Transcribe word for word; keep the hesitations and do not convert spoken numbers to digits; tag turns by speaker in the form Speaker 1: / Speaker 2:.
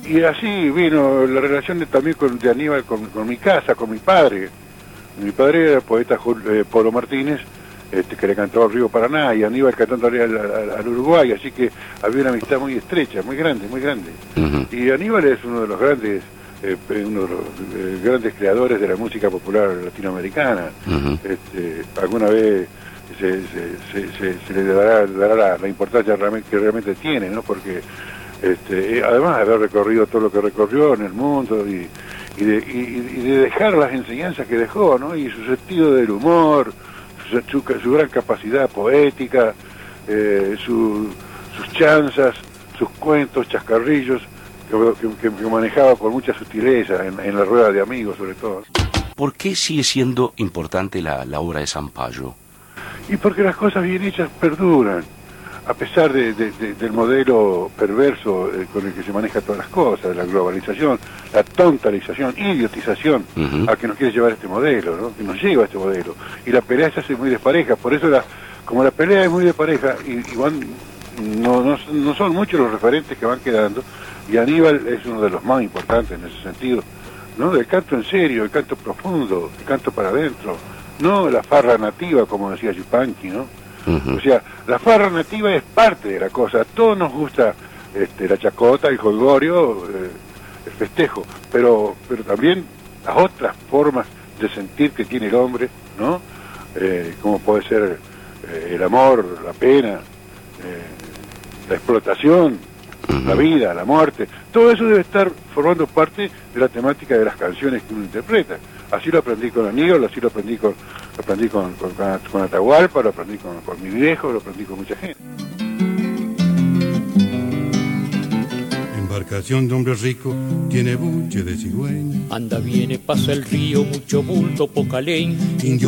Speaker 1: y así vino la relación de, también con, de Aníbal con, con mi casa, con mi padre. Mi padre era el poeta eh, Polo Martínez, este, que le cantó al Río Paraná, y Aníbal cantándole al, al, al Uruguay, así que había una amistad muy estrecha, muy grande, muy grande. Uh-huh. Y Aníbal es uno de los grandes, eh, uno de los eh, grandes creadores de la música popular latinoamericana. Uh-huh. Este, alguna vez se, se, se, se, se le dará, dará la, la importancia realmente, que realmente tiene, ¿no? Porque este, además de haber recorrido todo lo que recorrió en el mundo y, y, de, y, y de dejar las enseñanzas que dejó, ¿no? Y su sentido del humor, su, su, su gran capacidad poética, eh, su, sus chanzas, sus cuentos, chascarrillos, que, que, que manejaba con mucha sutileza en, en la rueda de amigos, sobre todo.
Speaker 2: ¿Por qué sigue siendo importante la, la obra de Sampaio?
Speaker 1: Y porque las cosas bien hechas perduran, a pesar de, de, de, del modelo perverso eh, con el que se maneja todas las cosas, la globalización, la tontalización, idiotización uh-huh. a que nos quiere llevar este modelo, ¿no? Que nos lleva a este modelo. Y la pelea se hace muy despareja, por eso la, como la pelea es muy despareja, y, y van, no, no, no son muchos los referentes que van quedando, y Aníbal es uno de los más importantes en ese sentido, ¿no? Del canto en serio, el canto profundo, el canto para adentro, no la farra nativa, como decía Yupanqui, ¿no? Uh-huh. O sea, la farra nativa es parte de la cosa. A todos nos gusta este, la chacota, el jolgorio, eh, el festejo, pero pero también las otras formas de sentir que tiene el hombre, ¿no? Eh, como puede ser eh, el amor, la pena, eh, la explotación, uh-huh. la vida, la muerte. Todo eso debe estar formando parte de la temática de las canciones que uno interpreta. Así lo aprendí con Aníbal, así lo aprendí con, lo aprendí con, con, con Atahualpa, lo aprendí con, con mi viejo, lo aprendí con mucha gente.
Speaker 3: Embarcación de hombre rico, tiene buche de cigüeña.
Speaker 4: Anda, viene, pasa el río, mucho bulto, poca leña.
Speaker 3: Indio